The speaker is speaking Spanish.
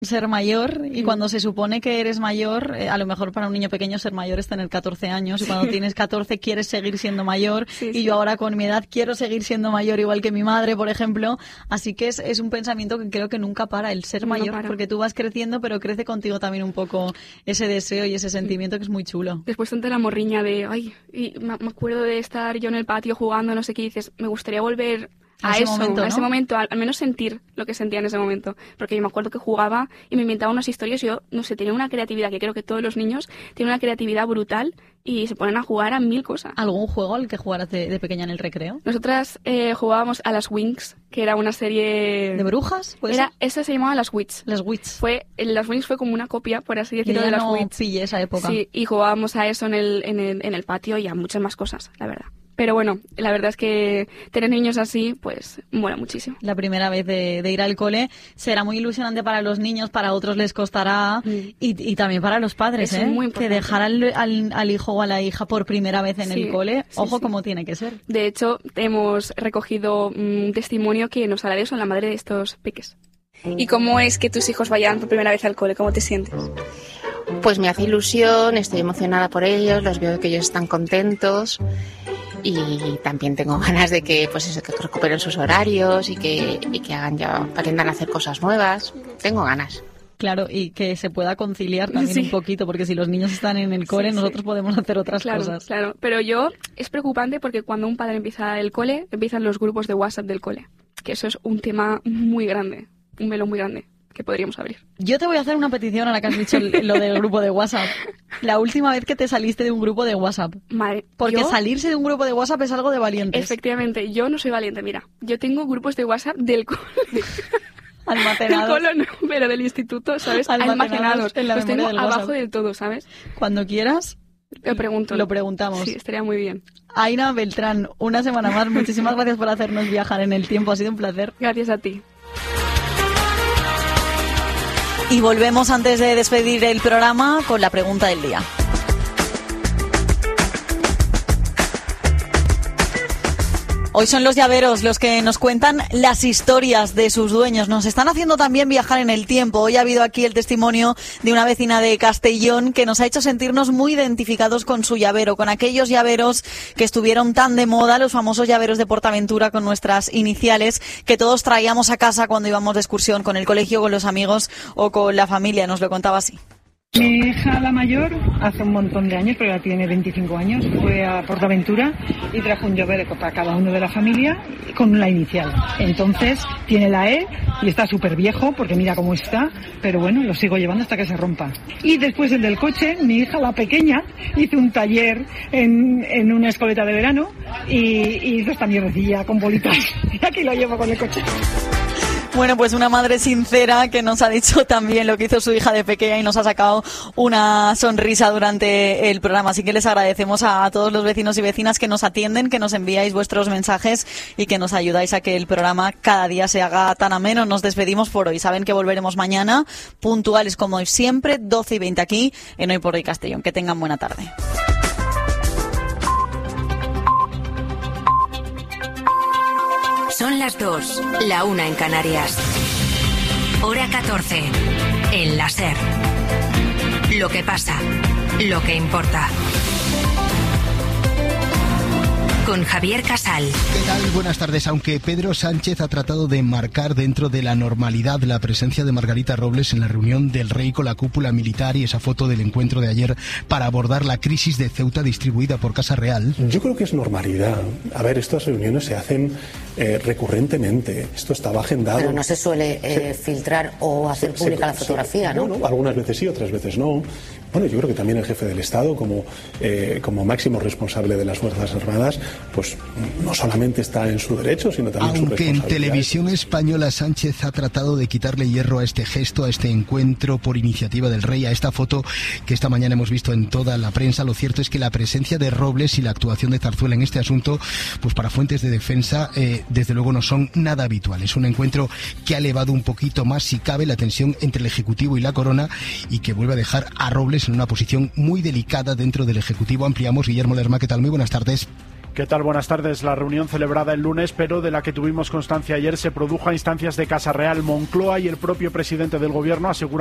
ser mayor, y cuando se supone que eres mayor, a lo mejor para un niño pequeño ser mayor es tener 14 años, y cuando tienes 14 quieres seguir siendo mayor, y yo ahora con mi edad quiero seguir siendo mayor igual que mi madre, por ejemplo, así que es un pensamiento que creo que nunca para, el ser mayor, porque tú vas creciendo, pero crece contigo también un poco ese deseo y ese sentimiento que es muy chulo. Después tanta la morriña de, y me acuerdo de estar yo en el patio jugando, no sé qué, y dices, me gustaría volver a ese momento, al menos sentir lo que sentía en ese momento, porque yo me acuerdo que jugaba y me inventaba unas historias, y yo, no sé, tenía una creatividad, que creo que todos los niños tienen una creatividad brutal y se ponen a jugar a 1000 cosas. ¿Algún juego al que jugaras de pequeña en el recreo? Nosotras jugábamos a las Winx, que era una serie... ¿De brujas? Esa se llamaba Las Witch. Las Witch. Las Winx fue como una copia, por así decirlo, de las Witch. No pillé esa época. Sí, y jugábamos a eso en el patio y a muchas más cosas, la verdad. Pero bueno, la verdad es que tener niños así, pues, mola muchísimo. La primera vez de ir al cole será muy ilusionante para los niños, para otros les costará, y también para los padres, es muy importante. Que dejar al hijo o a la hija por primera vez en el cole, ojo cómo tiene que ser. De hecho, hemos recogido un testimonio que nos habla de eso, la madre de estos peques. ¿Y cómo es que tus hijos vayan por primera vez al cole? ¿Cómo te sientes? Pues me hace ilusión, estoy emocionada por ellos, los veo que ellos están contentos. Y también tengo ganas de que, pues eso, que recuperen sus horarios y que aprendan a hacer cosas nuevas. Tengo ganas. Claro, y que se pueda conciliar también un poquito, porque si los niños están en el cole, nosotros podemos hacer otras cosas. Claro, pero es preocupante porque cuando un padre empieza el cole, empiezan los grupos de WhatsApp del cole, que eso es un tema muy grande, un melón muy grande que podríamos abrir. Yo te voy a hacer una petición a la que has dicho lo del grupo de WhatsApp. La última vez que te saliste de un grupo de WhatsApp. Madre, porque salirse de un grupo de WhatsApp es algo de valientes. Efectivamente, yo no soy valiente, mira. Yo tengo grupos de WhatsApp del cole. Almacenados. Del cole no, pero del instituto, ¿sabes? Almacenados. En la los tengo del abajo WhatsApp. del todo, ¿sabes? Cuando quieras, lo preguntamos. Sí, estaría muy bien. Aina Beltrán, una semana más, muchísimas gracias por hacernos viajar en el tiempo, ha sido un placer. Gracias a ti. Y volvemos antes de despedir el programa con la pregunta del día. Hoy son los llaveros los que nos cuentan las historias de sus dueños. Nos están haciendo también viajar en el tiempo. Hoy ha habido aquí el testimonio de una vecina de Castellón que nos ha hecho sentirnos muy identificados con su llavero, con aquellos llaveros que estuvieron tan de moda, los famosos llaveros de Portaventura con nuestras iniciales, que todos traíamos a casa cuando íbamos de excursión con el colegio, con los amigos o con la familia. Nos lo contaba así. Mi hija, la mayor, hace un montón de años, pero ya tiene 25 años, fue a Portaventura y trajo un llavero para cada uno de la familia con la inicial. Entonces tiene la E y está súper viejo porque mira cómo está, pero bueno, lo sigo llevando hasta que se rompa. Y después el del coche, mi hija, la pequeña, hizo un taller en una escoleta de verano y hizo esta mierdecilla con bolitas. Y aquí lo llevo con el coche. Bueno, pues una madre sincera que nos ha dicho también lo que hizo su hija de pequeña y nos ha sacado una sonrisa durante el programa. Así que les agradecemos a todos los vecinos y vecinas que nos atienden, que nos enviáis vuestros mensajes y que nos ayudáis a que el programa cada día se haga tan ameno. Nos despedimos por hoy. Saben que volveremos mañana, puntuales como siempre, 12:20 aquí en Hoy por Hoy Castellón. Que tengan buena tarde. Son las 2, la 1 en Canarias. Hora 14, en la SER. Lo que pasa, lo que importa. Con Javier Casal. ¿Qué tal? Buenas tardes. Aunque Pedro Sánchez ha tratado de marcar dentro de la normalidad la presencia de Margarita Robles en la reunión del rey con la cúpula militar y esa foto del encuentro de ayer para abordar la crisis de Ceuta distribuida por Casa Real. Yo creo que es normalidad. A ver, estas reuniones se hacen recurrentemente. Esto estaba agendado. Pero no se suele filtrar o hacer pública la fotografía, ¿no? Bueno, algunas veces sí, otras veces no. Bueno, yo creo que también el jefe del Estado, como máximo responsable de las Fuerzas Armadas, pues no solamente está en su derecho, sino también en su responsabilidad. Aunque en Televisión Española Sánchez ha tratado de quitarle hierro a este gesto, a este encuentro por iniciativa del rey, a esta foto que esta mañana hemos visto en toda la prensa, lo cierto es que la presencia de Robles y la actuación de Zarzuela en este asunto, pues para fuentes de defensa, desde luego no son nada habituales. Un encuentro que ha elevado un poquito más, si cabe, la tensión entre el Ejecutivo y la Corona y que vuelve a dejar a Robles en una posición muy delicada dentro del Ejecutivo. Ampliamos. Guillermo Lerma, ¿qué tal? Muy buenas tardes. ¿Qué tal? Buenas tardes. La reunión celebrada el lunes, pero de la que tuvimos constancia ayer, se produjo a instancias de Casa Real. Moncloa y el propio presidente del Gobierno aseguran